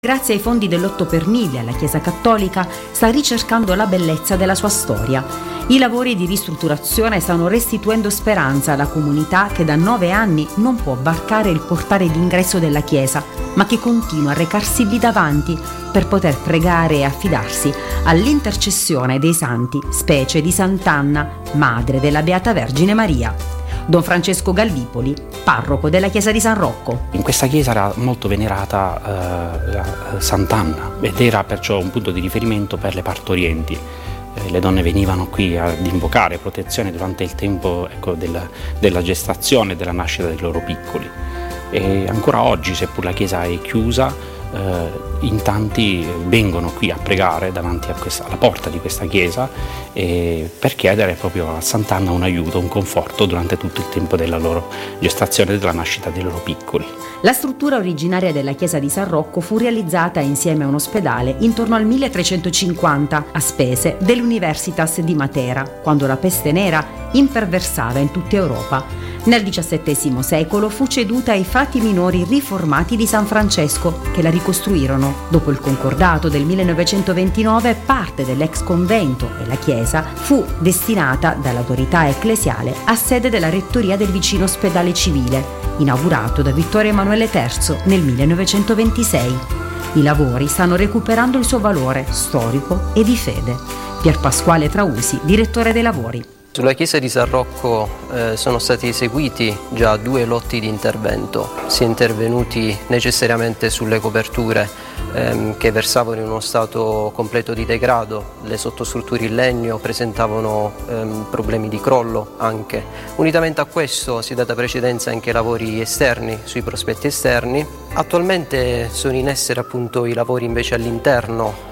Grazie ai fondi dell'8 per 1000 la Chiesa Cattolica sta ricercando la bellezza della sua storia. I lavori di ristrutturazione stanno restituendo speranza alla comunità che da 9 anni non può varcare il portale d'ingresso della chiesa, ma che continua a recarsi lì davanti per poter pregare e affidarsi all'intercessione dei santi, specie di Sant'Anna, madre della Beata Vergine Maria. Don Francesco Gallipoli, parroco della chiesa di San Rocco. In questa chiesa era molto venerata Sant'Anna ed era perciò un punto di riferimento per le partorienti. Le donne venivano qui ad invocare protezione durante il tempo della gestazione e della nascita dei loro piccoli. E ancora oggi, seppur la chiesa è chiusa, in tanti vengono qui a pregare davanti alla porta di questa chiesa per chiedere proprio a Sant'Anna un aiuto, un conforto durante tutto il tempo della loro gestazione e della nascita dei loro piccoli. La struttura originaria della chiesa di San Rocco fu realizzata insieme a un ospedale intorno al 1350 a spese dell'Universitas di Matera, quando la peste nera imperversava in tutta Europa. Nel XVII secolo fu ceduta ai frati minori riformati di San Francesco, che la ricostruirono. Dopo il concordato del 1929, parte dell'ex convento e la chiesa fu destinata dall'autorità ecclesiale a sede della rettoria del vicino ospedale civile, inaugurato da Vittorio Emanuele III nel 1926. I lavori stanno recuperando il suo valore storico e di fede. Pier Pasquale Trausi, direttore dei lavori. Sulla chiesa di San Rocco sono stati eseguiti già 2 lotti di intervento. Si è intervenuti necessariamente sulle coperture che versavano in uno stato completo di degrado. Le sottostrutture in legno presentavano problemi di crollo anche. Unitamente a questo si è data precedenza anche ai lavori esterni, sui prospetti esterni. Attualmente sono in essere appunto i lavori invece all'interno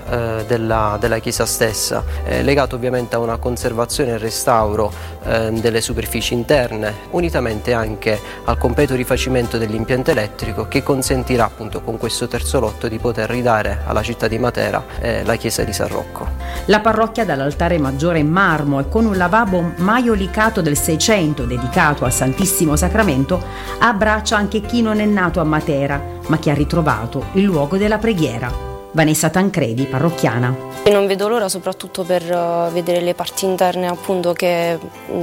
della chiesa stessa, legato ovviamente a una conservazione e restauro delle superfici interne, unitamente anche al completo rifacimento dell'impianto elettrico che consentirà appunto con questo terzo lotto di poter ridare alla città di Matera la chiesa di San Rocco. La parrocchia dall'altare maggiore in marmo e con un lavabo maiolicato del 600 dedicato al Santissimo Sacramento abbraccia anche chi non è nato a Matera, ma che ha ritrovato il luogo della preghiera. Vanessa Tancredi, parrocchiana. Non vedo l'ora soprattutto per vedere le parti interne appunto che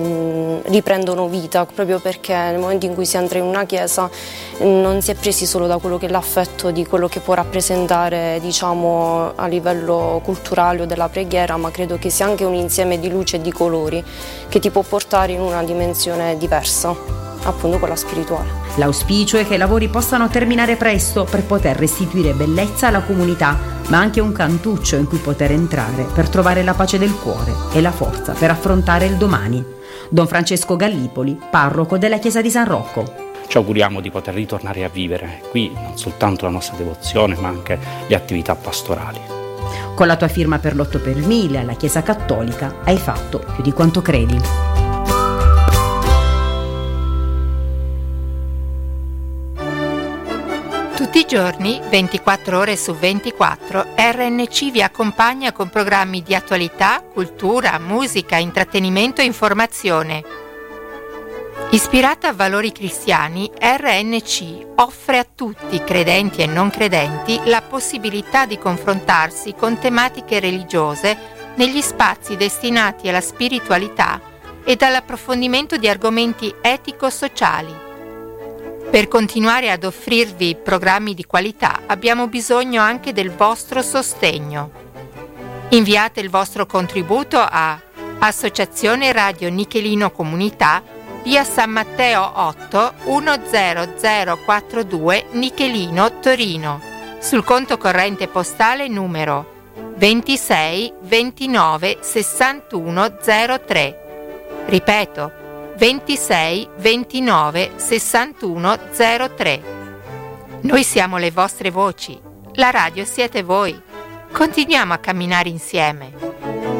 riprendono vita, proprio perché nel momento in cui si entra in una chiesa non si è presi solo da quello che è l'affetto di quello che può rappresentare, diciamo, a livello culturale o della preghiera, ma credo che sia anche un insieme di luce e di colori che ti può portare in una dimensione diversa, appunto quella spirituale. L'auspicio è che i lavori possano terminare presto per poter restituire bellezza alla comunità, ma anche un cantuccio in cui poter entrare per trovare la pace del cuore e la forza per affrontare il domani. Don Francesco Gallipoli, parroco della chiesa di San Rocco. Ci auguriamo di poter ritornare a vivere qui non soltanto la nostra devozione, ma anche le attività pastorali. Con la tua firma per l'8 per 1000 alla Chiesa Cattolica hai fatto più di quanto credi. Tutti i giorni, 24 ore su 24, RNC vi accompagna con programmi di attualità, cultura, musica, intrattenimento e informazione. Ispirata a valori cristiani, RNC offre a tutti, credenti e non credenti, la possibilità di confrontarsi con tematiche religiose negli spazi destinati alla spiritualità e all'approfondimento di argomenti etico-sociali. Per continuare ad offrirvi programmi di qualità abbiamo bisogno anche del vostro sostegno. Inviate il vostro contributo a Associazione Radio Nichelino Comunità, via San Matteo 8 10042 Nichelino, Torino, sul conto corrente postale numero 26 29 61 03. Ripeto, 26 29 61 03. Noi siamo le vostre voci, la radio siete voi. Continuiamo a camminare insieme.